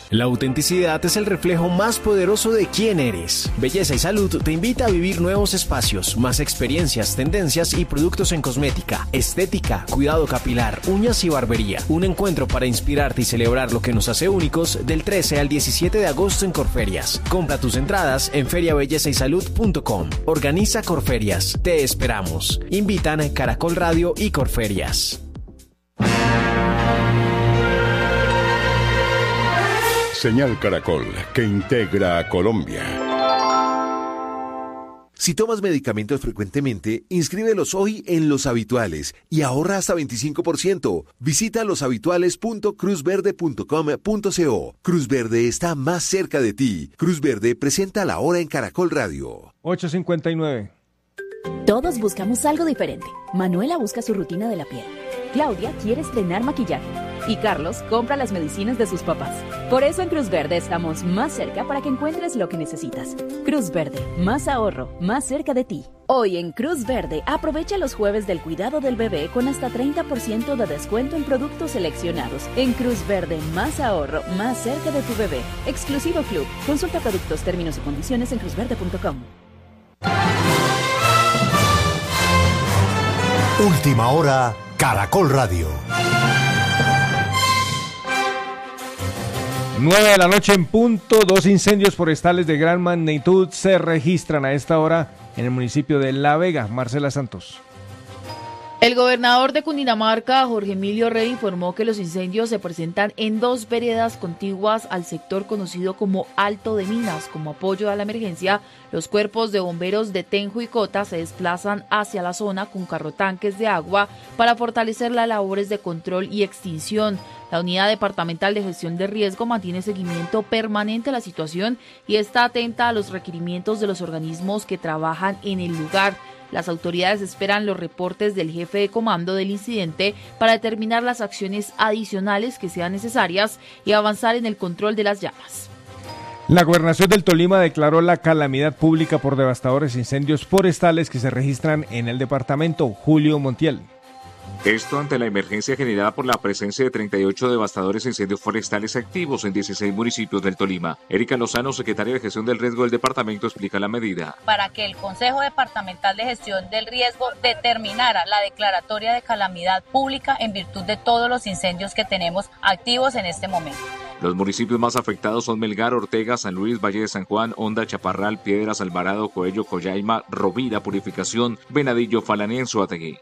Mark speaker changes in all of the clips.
Speaker 1: La autenticidad es el reflejo más poderoso de quién eres. Belleza y Salud te invita a vivir nuevos espacios, más experiencias, tendencias y productos en cosmética, estética, cuidado capilar, uñas y barbería. Un encuentro para inspirarte y celebrar lo que nos hace únicos del 13 al 17 de agosto en Corferias. Compra tus entradas en feriabellezaysalud.com. Organiza Corferias. Te esperamos. Invitan Caracol Radio y Corferias.
Speaker 2: Señal Caracol, que integra a Colombia.
Speaker 3: Si tomas medicamentos frecuentemente, inscríbelos hoy en Los Habituales y ahorra hasta 25%. Visita loshabituales.cruzverde.com.co. Cruz Verde está más cerca de ti. Cruz Verde presenta La Hora en Caracol Radio.
Speaker 4: 8:59.
Speaker 5: Todos buscamos algo diferente. Manuela busca su rutina de la piel. Claudia quiere estrenar maquillaje. Y Carlos compra las medicinas de sus papás. Por eso en Cruz Verde estamos más cerca para que encuentres lo que necesitas. Cruz Verde, más ahorro, más cerca de ti. Hoy en Cruz Verde, aprovecha los jueves del cuidado del bebé con hasta 30% de descuento en productos seleccionados. En Cruz Verde, más ahorro, más cerca de tu bebé. Exclusivo Club. Consulta productos, términos y condiciones en cruzverde.com.
Speaker 6: Última hora, Caracol Radio.
Speaker 4: 9 de la noche en punto. 2 incendios forestales de gran magnitud se registran a esta hora en el municipio de La Vega. Marcela Santos.
Speaker 7: El gobernador de Cundinamarca, Jorge Emilio Rey, informó que los incendios se presentan en 2 veredas contiguas al sector conocido como Alto de Minas. Como apoyo a la emergencia, los cuerpos de bomberos de Tenjo y Cota se desplazan hacia la zona con carrotanques de agua para fortalecer las labores de control y extinción. La Unidad Departamental de Gestión de Riesgo mantiene seguimiento permanente a la situación y está atenta a los requerimientos de los organismos que trabajan en el lugar. Las autoridades esperan los reportes del jefe de comando del incidente para determinar las acciones adicionales que sean necesarias y avanzar en el control de las llamas.
Speaker 4: La Gobernación del Tolima declaró la calamidad pública por devastadores incendios forestales que se registran en el departamento. Julio Montiel.
Speaker 8: Esto ante la emergencia generada por la presencia de 38 devastadores incendios forestales activos en 16 municipios del Tolima. Erika Lozano, secretaria de Gestión del Riesgo del departamento, explica la medida.
Speaker 9: Para que el Consejo Departamental de Gestión del Riesgo determinara la declaratoria de calamidad pública en virtud de todos los incendios que tenemos activos en este momento.
Speaker 8: Los municipios más afectados son Melgar, Ortega, San Luis, Valle de San Juan, Honda, Chaparral, Piedras, Alvarado, Coello, Coyaima, Rovira, Purificación, Venadillo, Falané, en Suategui.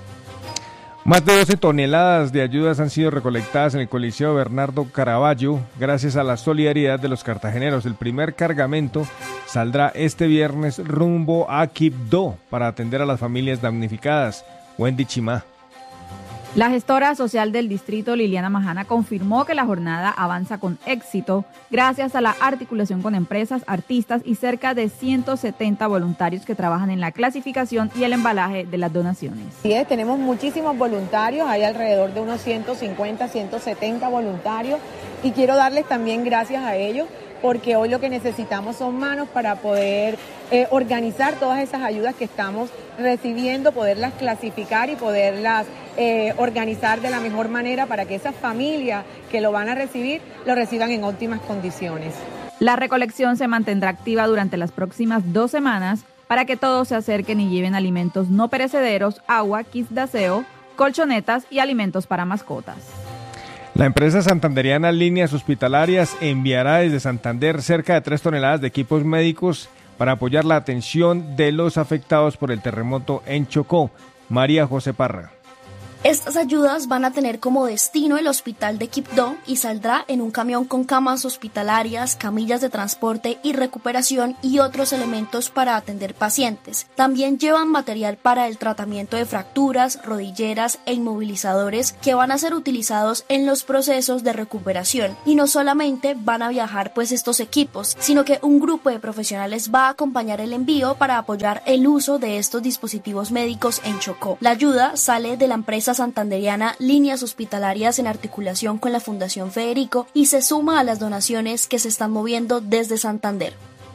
Speaker 4: Más de 12 toneladas de ayudas han sido recolectadas en el Coliseo Bernardo Caraballo gracias a la solidaridad de los cartageneros. El primer cargamento saldrá este viernes rumbo a Quibdó para atender a las familias damnificadas. Wendy Chimá.
Speaker 10: La gestora social del distrito, Liliana Majana, confirmó que la jornada avanza con éxito gracias a la articulación con empresas, artistas y cerca de 170 voluntarios que trabajan en la clasificación y el embalaje de las donaciones.
Speaker 11: Sí, tenemos muchísimos voluntarios, hay alrededor de unos 150, 170 voluntarios y quiero darles también gracias a ellos porque hoy lo que necesitamos son manos para poder organizar todas esas ayudas que estamos recibiendo, poderlas clasificar y poderlas organizar de la mejor manera para que esas familias que lo van a recibir, lo reciban en óptimas condiciones.
Speaker 10: La recolección se mantendrá activa durante las próximas 2 semanas para que todos se acerquen y lleven alimentos no perecederos, agua, kits de aseo, colchonetas y alimentos para mascotas.
Speaker 4: La empresa santanderiana Líneas Hospitalarias enviará desde Santander cerca de 3 toneladas de equipos médicos para apoyar la atención de los afectados por el terremoto en Chocó. María José Parra.
Speaker 12: Estas ayudas van a tener como destino el hospital de Quibdó y saldrá en un camión con camas hospitalarias, camillas de transporte y recuperación y otros elementos para atender pacientes. También llevan material para el tratamiento de fracturas, rodilleras e inmovilizadores que van a ser utilizados en los procesos de recuperación. Y no solamente van a viajar pues estos equipos, sino que un grupo de profesionales va a acompañar el envío para apoyar el uso de estos dispositivos médicos en Chocó. La ayuda sale de la empresa santanderiana Líneas Hospitalarias en articulación con la Fundación Federico y se suma a las donaciones que se están moviendo desde Santander.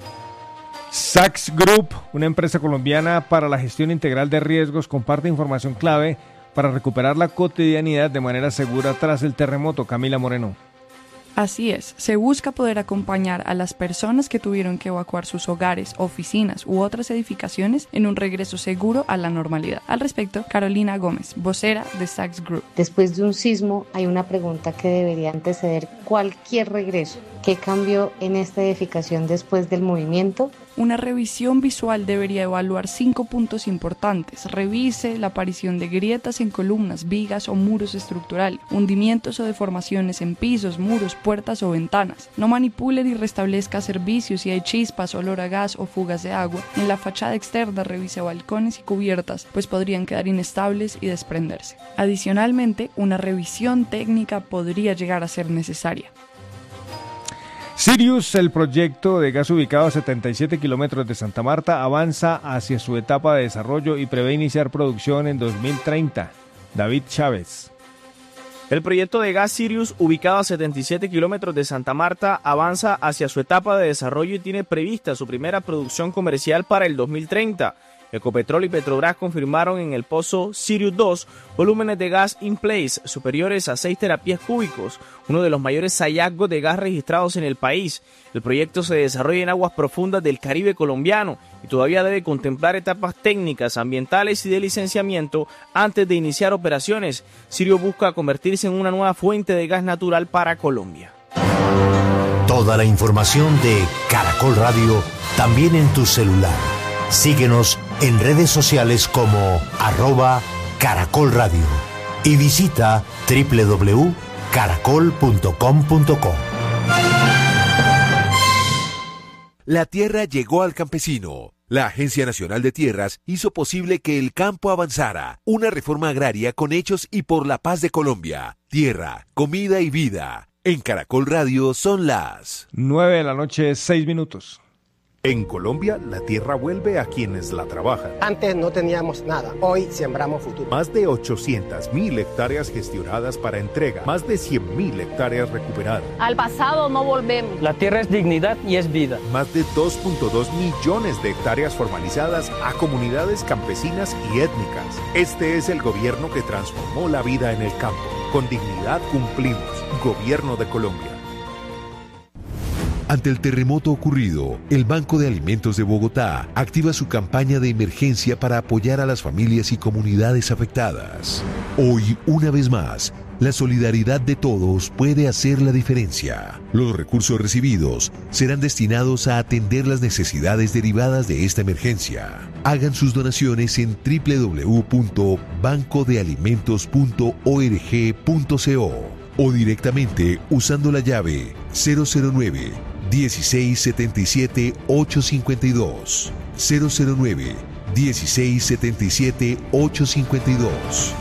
Speaker 4: Sachs Group, una empresa colombiana para la gestión integral de riesgos, comparte información clave para recuperar la cotidianidad de manera segura tras el terremoto. Camila Moreno.
Speaker 13: Así es, se busca poder acompañar a las personas que tuvieron que evacuar sus hogares, oficinas u otras edificaciones en un regreso seguro a la normalidad. Al respecto, Carolina Gómez, vocera de Sachs Group.
Speaker 14: Después de un sismo hay una pregunta que debería anteceder cualquier regreso. ¿Qué cambió en esta edificación después del movimiento?
Speaker 13: Una revisión visual debería evaluar 5 puntos importantes. Revise la aparición de grietas en columnas, vigas o muros estructurales, hundimientos o deformaciones en pisos, muros, puertas o ventanas. No manipule ni restablezca servicios si hay chispas, olor a gas o fugas de agua. En la fachada externa revise balcones y cubiertas, pues podrían quedar inestables y desprenderse. Adicionalmente, una revisión técnica podría llegar a ser necesaria.
Speaker 4: Sirius, el proyecto de gas ubicado a 77 kilómetros de Santa Marta, avanza hacia su etapa de desarrollo y prevé iniciar producción en 2030. David Chávez.
Speaker 15: El proyecto de gas Sirius, ubicado a 77 kilómetros de Santa Marta, avanza hacia su etapa de desarrollo y tiene prevista su primera producción comercial para el 2030. Ecopetrol y Petrobras confirmaron en el pozo Sirius 2 volúmenes de gas in place superiores a 6 terapías cúbicos, uno de los mayores hallazgos de gas registrados en el país. El proyecto se desarrolla en aguas profundas del Caribe colombiano y todavía debe contemplar etapas técnicas, ambientales y de licenciamiento antes de iniciar operaciones. Sirius busca convertirse en una nueva fuente de gas natural para Colombia.
Speaker 6: Toda la información de Caracol Radio también en tu celular. Síguenos en redes sociales como @Caracol Radio y visita www.caracol.com.co.
Speaker 3: La tierra llegó al campesino. La Agencia Nacional de Tierras hizo posible que el campo avanzara. Una reforma agraria con hechos y por la paz de Colombia. Tierra, comida y vida. En Caracol Radio son las
Speaker 4: 9:06 p.m.
Speaker 16: En Colombia, la tierra vuelve a quienes la trabajan.
Speaker 17: Antes no teníamos nada, hoy sembramos futuro.
Speaker 16: Más de 800.000 hectáreas gestionadas para entrega, más de 100.000 hectáreas recuperadas.
Speaker 18: Al pasado no volvemos.
Speaker 19: La tierra es dignidad y es vida.
Speaker 16: Más de 2.2 millones de hectáreas formalizadas a comunidades campesinas y étnicas. Este es el gobierno que transformó la vida en el campo. Con dignidad cumplimos. Gobierno de Colombia.
Speaker 3: Ante el terremoto ocurrido, el Banco de Alimentos de Bogotá activa su campaña de emergencia para apoyar a las familias y comunidades afectadas. Hoy, una vez más, la solidaridad de todos puede hacer la diferencia. Los recursos recibidos serán destinados a atender las necesidades derivadas de esta emergencia. Hagan sus donaciones en www.bancodealimentos.org.co o directamente usando la llave 009 1677 852 009 1677 852.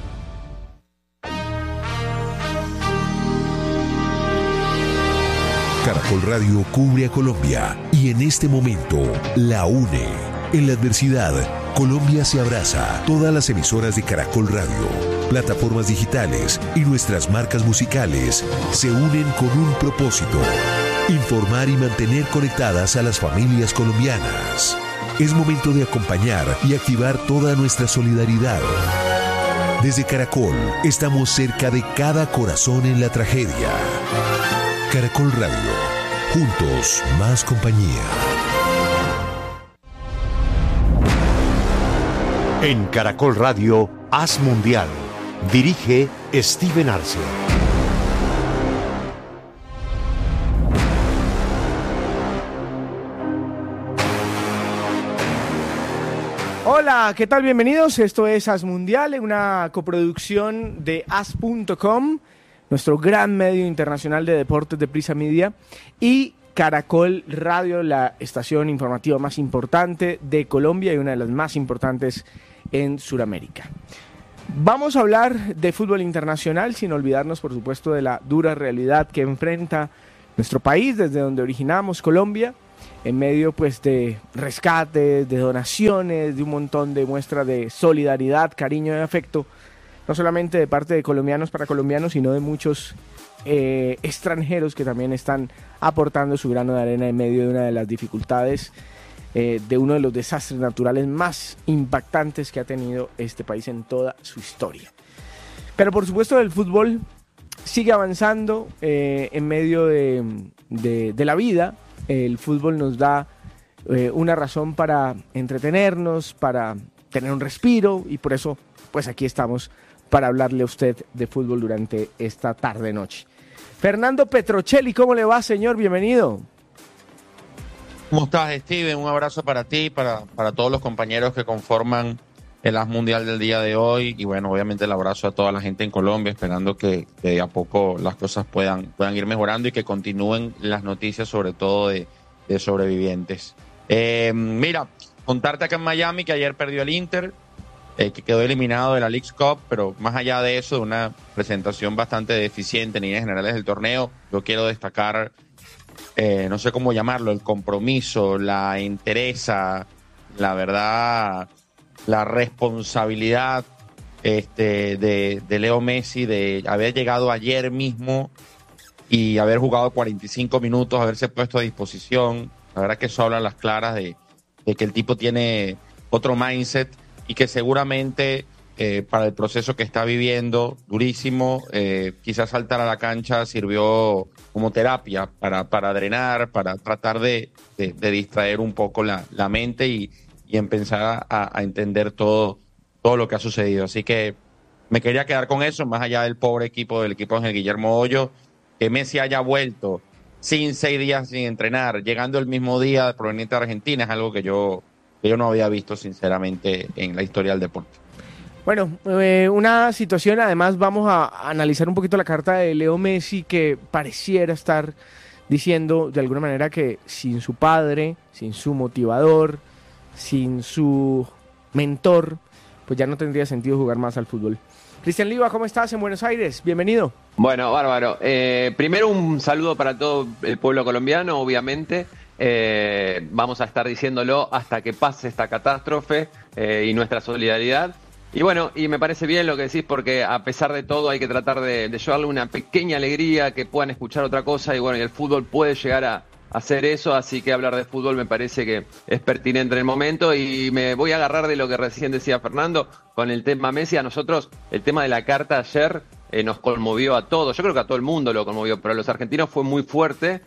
Speaker 3: Caracol Radio cubre a Colombia y en este momento la une. En la adversidad, Colombia se abraza. Todas las emisoras de Caracol Radio, plataformas digitales y nuestras marcas musicales se unen con un propósito: informar y mantener conectadas a las familias colombianas. Es momento de acompañar y activar toda nuestra solidaridad. Desde Caracol, estamos cerca de cada corazón en la tragedia. Caracol Radio, juntos más compañía.
Speaker 6: En Caracol Radio, Haz Mundial. Dirige Steven Arce.
Speaker 15: Hola, ¿qué tal? Bienvenidos. Esto es Haz Mundial, una coproducción de Haz.com, nuestro gran medio internacional de deportes de Prisa Media, y Caracol Radio, la estación informativa más importante de Colombia y una de las más importantes en Sudamérica. Vamos a hablar de fútbol internacional sin olvidarnos, por supuesto, de la dura realidad que enfrenta nuestro país, desde donde originamos, Colombia, en medio pues de rescates, de donaciones, de un montón de muestras de solidaridad, cariño y afecto, no solamente de parte de colombianos para colombianos, sino de muchos extranjeros que también están aportando su grano de arena en medio de una de las dificultades, de uno de los desastres naturales más impactantes que ha tenido este país en toda su historia. Pero por supuesto del fútbol sigue avanzando en medio de la vida. El fútbol nos da una razón para entretenernos, para tener un respiro, y por eso pues aquí estamos para hablarle a usted de fútbol durante esta tarde-noche. Fernando Petrocelli, ¿cómo le va, señor? Bienvenido.
Speaker 20: ¿Cómo estás, Steven? Un abrazo para ti, para todos los compañeros que conforman el As Mundial del día de hoy, y bueno, obviamente el abrazo a toda la gente en Colombia, esperando que de a poco las cosas puedan ir mejorando y que continúen las noticias, sobre todo de sobrevivientes. Mira, contarte acá en Miami que ayer perdió el Inter, que quedó eliminado de la Leagues Cup, pero más allá de eso, de una presentación bastante deficiente en líneas generales del torneo, yo quiero destacar, no sé cómo llamarlo, el compromiso, la entereza, la verdad, la responsabilidad de Leo Messi de haber llegado ayer mismo y haber jugado 45 minutos, haberse puesto a disposición. La verdad que eso habla a las claras de que el tipo tiene otro mindset y que seguramente para el proceso que está viviendo, durísimo, quizás saltar a la cancha sirvió como terapia para drenar, para tratar de distraer un poco la mente y empezar a entender todo lo que ha sucedido. Así que me quería quedar con eso, más allá del pobre equipo del equipo Ángel Guillermo Hoyo, que Messi haya vuelto sin 6 días sin entrenar, llegando el mismo día proveniente de Argentina, es algo que yo no había visto sinceramente en la historia del deporte.
Speaker 15: Bueno, una situación, además vamos a analizar un poquito la carta de Leo Messi, que pareciera estar diciendo de alguna manera que sin su padre, sin su motivador, sin su mentor, pues ya no tendría sentido jugar más al fútbol. Cristian Liva, ¿cómo estás en Buenos Aires? Bienvenido.
Speaker 21: Bueno, bárbaro. Primero un saludo para todo el pueblo colombiano, obviamente. Vamos a estar diciéndolo hasta que pase esta catástrofe y nuestra solidaridad. Y bueno, y me parece bien lo que decís, porque a pesar de todo hay que tratar de llevarle una pequeña alegría, que puedan escuchar otra cosa, y bueno, y el fútbol puede llegar a hacer eso, así que hablar de fútbol me parece que es pertinente en el momento, y me voy a agarrar de lo que recién decía Fernando con el tema Messi. A nosotros el tema de la carta ayer nos conmovió a todos, yo creo que a todo el mundo lo conmovió, pero a los argentinos fue muy fuerte,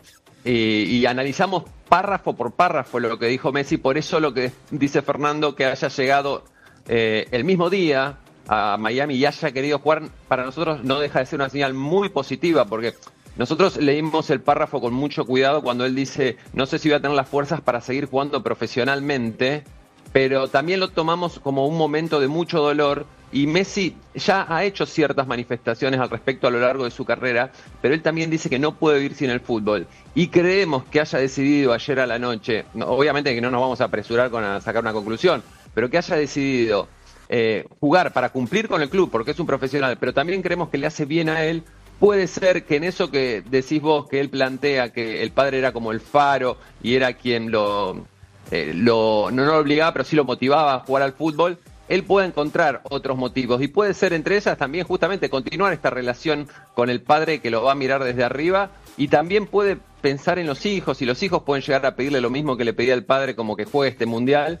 Speaker 21: y analizamos párrafo por párrafo lo que dijo Messi. Por eso lo que dice Fernando, que haya llegado el mismo día a Miami y haya querido jugar, para nosotros no deja de ser una señal muy positiva, porque nosotros leímos el párrafo con mucho cuidado cuando él dice: no sé si voy a tener las fuerzas para seguir jugando profesionalmente, pero también lo tomamos como un momento de mucho dolor, y Messi ya ha hecho ciertas manifestaciones al respecto a lo largo de su carrera, pero él también dice que no puede vivir sin el fútbol, y creemos que haya decidido ayer a la noche, obviamente que no nos vamos a apresurar a sacar una conclusión, pero que haya decidido jugar para cumplir con el club, porque es un profesional, pero también creemos que le hace bien a él. Puede ser que en eso que decís vos, que él plantea que el padre era como el faro y era quien no lo obligaba, pero sí lo motivaba a jugar al fútbol, él puede encontrar otros motivos, y puede ser entre esas también justamente continuar esta relación con el padre, que lo va a mirar desde arriba, y también puede pensar en los hijos, y los hijos pueden llegar a pedirle lo mismo que le pedía el padre, como que juegue este mundial,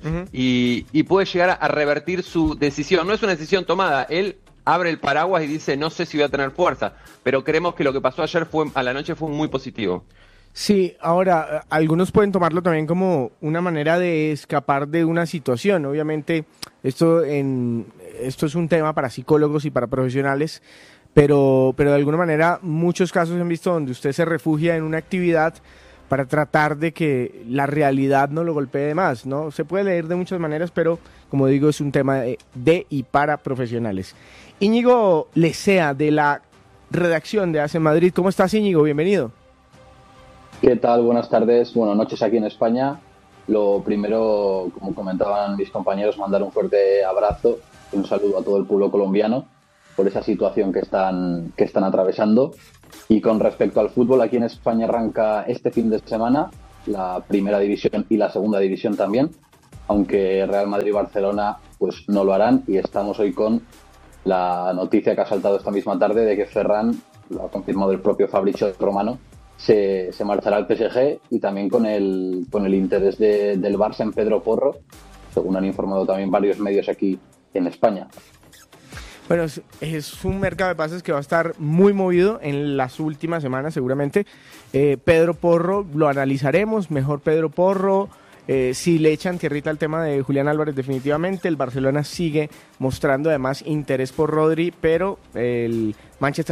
Speaker 21: y puede llegar a revertir su decisión. No es una decisión tomada, él abre el paraguas y dice: no sé si voy a tener fuerza, pero creemos que lo que pasó ayer a la noche fue muy positivo.
Speaker 15: Sí, ahora, algunos pueden tomarlo también como una manera de escapar de una situación. Obviamente, esto es un tema para psicólogos y para profesionales, pero de alguna manera muchos casos han visto donde usted se refugia en una actividad para tratar de que la realidad no lo golpee más, ¿no? Se puede leer de muchas maneras, pero como digo, es un tema de y para profesionales. Íñigo Lecea, de la redacción de AS Madrid. ¿Cómo estás, Íñigo? Bienvenido.
Speaker 22: ¿Qué tal? Buenas tardes, buenas noches aquí en España. Lo primero, como comentaban mis compañeros, mandar un fuerte abrazo y un saludo a todo el pueblo colombiano por esa situación que están atravesando. Y con respecto al fútbol, aquí en España arranca este fin de semana la primera división y la segunda división también, aunque Real Madrid y Barcelona pues no lo harán, y estamos hoy con la noticia que ha saltado esta misma tarde de que Ferran, lo ha confirmado el propio Fabrizio Romano, se marchará al PSG, y también con el interés del Barça en Pedro Porro, según han informado también varios medios aquí en España.
Speaker 15: Bueno, es un mercado de pases que va a estar muy movido en las últimas semanas seguramente. Pedro Porro, lo analizaremos, mejor Pedro Porro. Si le echan tierrita al tema de Julián Álvarez, definitivamente. El Barcelona sigue mostrando además interés por Rodri, pero el Manchester